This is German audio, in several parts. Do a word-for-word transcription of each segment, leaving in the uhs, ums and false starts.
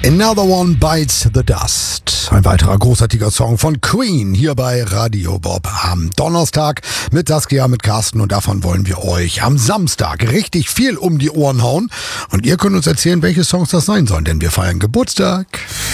Another One Bites the Dust. Ein weiterer großartiger Song von Queen hier bei Radio Bob am Donnerstag mit Saskia, mit Carsten, und davon wollen wir euch am Samstag richtig viel um die Ohren hauen. Und ihr könnt uns erzählen, welche Songs das sein sollen, denn wir feiern Geburtstag.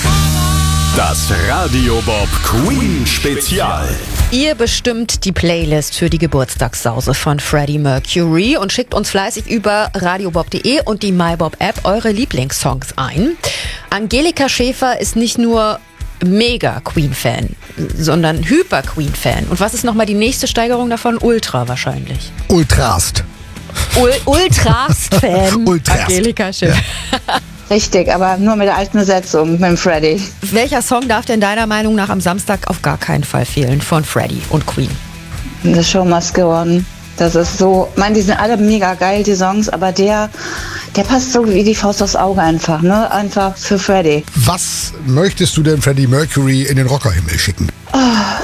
Das Radio Bob Queen Spezial. Ihr bestimmt die Playlist für die Geburtstagssause von Freddie Mercury und schickt uns fleißig über radiobob punkt de und die MyBob-App eure Lieblingssongs ein. Angelika Schäfer ist nicht nur mega Queen-Fan, sondern Hyper-Queen-Fan. Und was ist nochmal die nächste Steigerung davon? Ultra wahrscheinlich. Ultrast. Ul Ultrast-Fan. Ultrast. Angelika Schäfer. Ja. Richtig, aber nur mit der alten Besetzung, mit dem Freddie. Welcher Song darf denn deiner Meinung nach am Samstag auf gar keinen Fall fehlen von Freddie und Queen? The Show Must Go On. Das ist so, ich meine, die sind alle mega geil, die Songs, aber der, der passt so wie die Faust aufs Auge einfach, ne? Einfach für Freddie. Was möchtest du denn Freddie Mercury in den Rockerhimmel schicken? Oh,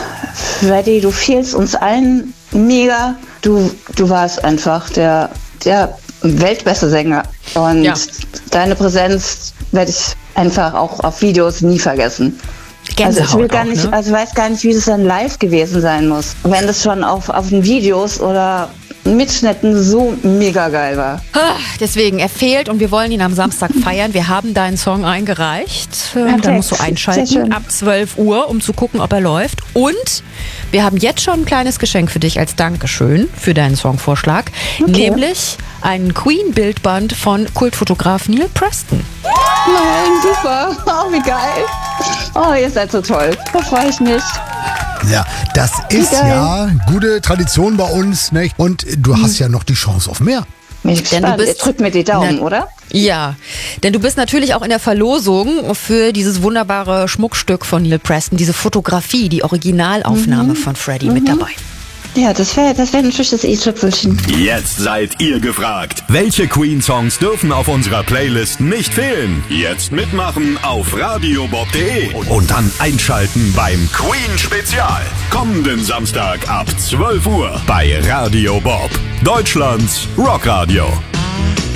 Freddie, du fehlst uns allen mega. Du, du warst einfach der, der weltbeste Sänger. Und ja. Deine Präsenz werde ich einfach auch auf Videos nie vergessen. Also ich will gar nicht, ne? also ich weiß gar nicht, wie das dann live gewesen sein muss. Wenn das schon auf, auf den Videos oder Mitschnitten so mega geil war. Deswegen, er fehlt und wir wollen ihn am Samstag feiern. Wir haben deinen Song eingereicht. Perfekt. Da musst du einschalten ab zwölf Uhr, um zu gucken, ob er läuft. Und wir haben jetzt schon ein kleines Geschenk für dich als Dankeschön für deinen Songvorschlag. Okay. Nämlich ein Queen-Bildband von Kultfotograf Neil Preston. Nein, super. Oh, wie geil. Oh, ihr seid so toll. Da freue ich mich. Ja, das ist ja gute Tradition bei uns, nicht? Und du hast hm. ja noch die Chance auf mehr. Mich denn du bist, drück mir die Daumen, na, oder? Ja, denn du bist natürlich auch in der Verlosung für dieses wunderbare Schmuckstück von Neil Preston, diese Fotografie, die Originalaufnahme mhm. von Freddie mhm. mit dabei. Ja, das wäre das wär natürlich das i-Tüpfelchen. Jetzt seid ihr gefragt. Welche Queen-Songs dürfen auf unserer Playlist nicht fehlen? Jetzt mitmachen auf radiobob punkt de und dann einschalten beim Queen-Spezial. Kommenden Samstag ab zwölf Uhr bei Radio Bob. Deutschlands Rockradio.